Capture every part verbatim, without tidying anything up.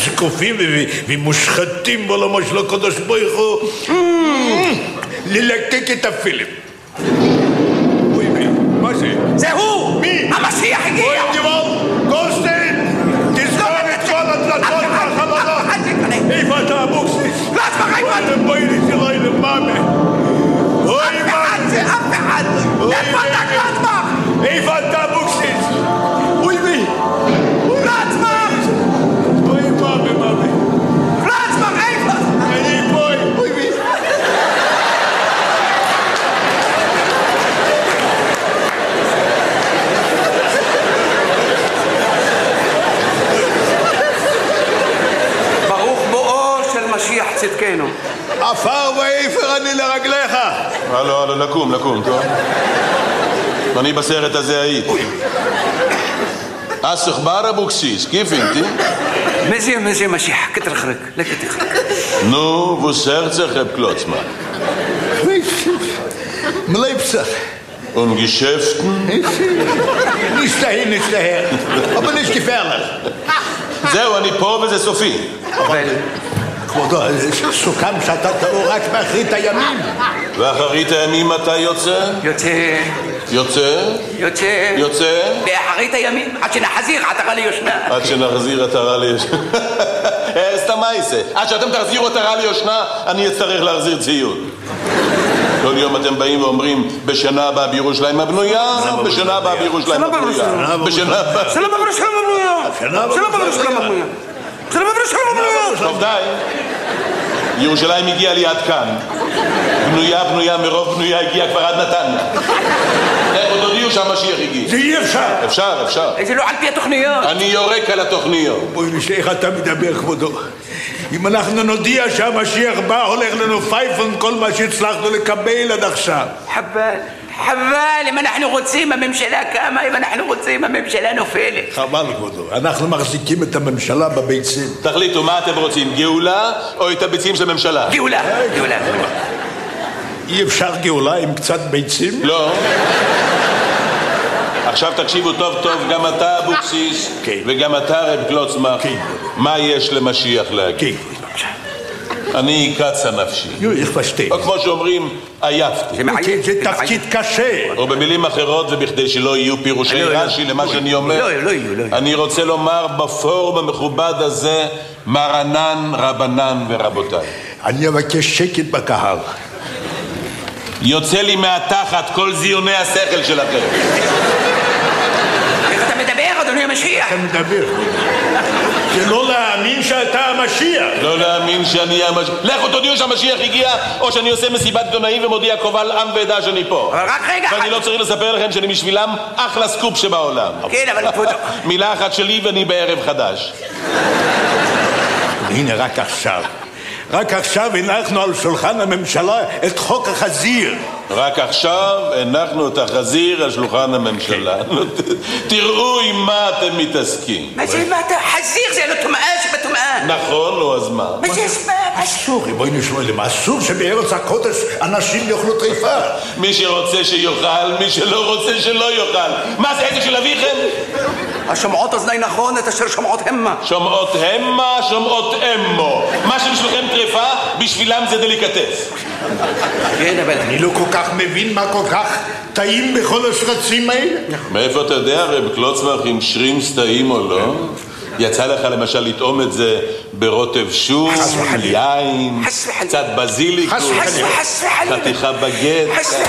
זקופים ומושחתים בעולמו של הקדוש ברוך הוא ללקק את הפילים. אוי מי, מה זה? זה הוא! מי? המשיח הגיע! אוי דיבור, גולדשטיין! תסגור את כל הדלתות והחלונות! איפה אתה אבוקסיס? לא עצמך איפה! אתם בואי לי שלוי למאמה! אוי מאמה! אף אחד! איפה אתה קלטמח? איפה אתה אבוקסיס? אוי מי! קלטמח! אוי מאמה מאמה! קלטמח איפה? אני פה! אוי מי! ברוך בואו של משיח צדקנו. עפר ואיפר אני לרגליך! הלו, הלו, לקום, לקום, טוב? אני בסרט הזה הייתי. אסך בר אבוקסיס, כיף אינתי? מזה, מזה משיח, כתרחרק, לכתרחרק. נו, וסרצח אב קלוצמה. מלייפסך. Und Geschäften? Nicht dahin, nicht daher. Aber nicht gefährlich. זהו, אני פה וזה סופי. אבל... כבודו, סוכם שאתה תבוא רק באחרית הימים. ואחרית הימים אתה יוצא? יוצא... יוצא? יוצא... יוצא? באחרית הימים, עד שנחזיר עטרה ליושנה. עד שנחזיר עטרה ליושנה. סתם מה יעשה? עד שאתם תחזירו עטרה ליושנה, אני אצטרך להחזיר ציוד. כל יום אתם באים ואומרים, בשנה הבאה בירושלים הבנויה, בשנה הבאה בירושלים הבנויה. בשנה הבאה... שלום בירושלים הבנויה. שלום בירושלים הבנויה. שלום בירושלים הבנויה. טוב די. ירושלים הגיעה לי עד כאן. בנויה, בנויה, מרוב בנויה הגיעה כבר עד נתניה. עוד הודיעו שהמשיח הגיע. זה אי אפשר. אפשר, אפשר. זה לא על פי התוכניות. אני יורק על התוכניות. בואי נשאר איך אתה מדבר, כבודו. אם אנחנו נודיע שהמשיח בא, הולך לנו פייפון כל מה שהצלחנו לקבל עד עכשיו. חבל, חבל, אם אנחנו רוצים הממשלה קמה, אם אנחנו רוצים הממשלה נופלת. חבל, כבודו. אנחנו מחזיקים את הממשלה בביצים. תחליטו, מה אתם רוצים? גאולה או את הביצים של הממשלה? גאולה, גאולה. אי אפשר גאולה עם קצת ביצים? לא. עכשיו תקשיבו טוב טוב, גם אתה אבוקסיס וגם אתה רב קלוצמח. מה יש למשיח להגיד? אני קצה נפשי. או כמו שאומרים, עייפתי. זה תפקיד קשה. או במילים אחרות, ובכדי שלא יהיו פירושי רש"י למה שאני אומר, אני רוצה לומר בפורום המכובד הזה, מרנן, רבנן ורבותיי. אני אבקש שקט בקהל. יוצא לי מהתחת כל זיוני השכל שלכם. איך אתה מדבר, אדוני המשיח? אתה מדבר. זה לא להאמין שאתה המשיח. לא להאמין שאני המשיח. לכו תודיעו שהמשיח הגיע, או שאני עושה מסיבת עיתונאים ומודיע קובל עם ועדה שאני פה. אבל רק רגע. ואני לא צריך לספר לכם שאני בשבילם אחלה סקופ שבעולם. כן, אבל כבודו. מילה אחת שלי ואני בערב חדש. הנה רק עכשיו. רק עכשיו הנחנו על שולחן הממשלה את חוק החזיר. רק עכשיו הנחנו את החזיר על שולחן הממשלה. תראו עם מה אתם מתעסקים. מה זה מה אתה? חזיר זה לא טומאה שבטומאה. נכון, לא, אז מה? מה זה אספה? אסור, בואי נשמע למה. אסור שבארץ הקודש אנשים יאכלו טריפה. מי שרוצה שיאכל, מי שלא רוצה שלא יאכל. מה זה איזה של אביכם? השומעות אוזני נכון, את אשר שומעות המה. שומעות המה, שומעות אמו. מה שבשבילכם טריפה, בשבילם זה דליקטס. כן, אבל... אני לא כל כך מבין מה כל כך טעים בכל השרצים האלה. מאיפה אתה יודע, רב קלוצמח, אם שרימס טעים או לא? יצא לך למשל לטעום את זה ברוטב שום, יין, קצת בזיליקוס, חתיכה בגט.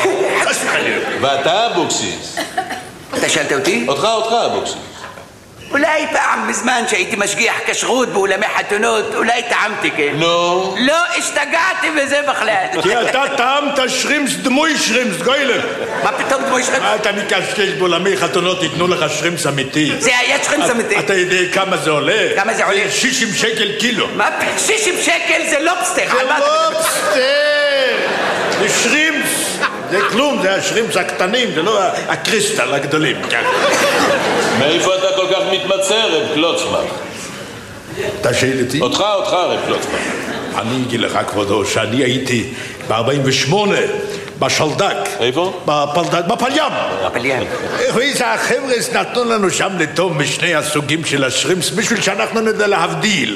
ואתה אבוקסיס? אתה שאלת אותי? אותך, אותך אבוקסיס. אולי פעם בזמן שהייתי משגיח כשרות באולמי חתונות, אולי טעמתי, כן? נו? לא, השתגעתי בזה בכלל. כי אתה טעמת שרימס דמוי שרימס, גוילר. מה פתאום דמוי שרימס? מה אתה מקשקש באולמי חתונות, ייתנו לך שרימס אמיתי. זה היה שרימס אמיתי. אתה יודע כמה זה עולה? כמה זה עולה? שישים שקל קילו. מה? שישים שקל זה לובסטר. זה לובסטר! זה שרימס. זה כלום, זה השרימס הקטנים, זה לא הקריסטל הגדולים. מאיפה אתה כל כך מתמצא, רב קלוצמח? אתה שואל אותי? אותך, אותך, רב קלוצמח. אני אגיד לך, כבודו, שאני הייתי ב-ארבעים ושמונה בשלדק. איפה? בפלדק, בפלים. בפלים. ואיזה החבר'ס נתנו לנו שם לטוב משני הסוגים של השרימס בשביל שאנחנו נדע להבדיל.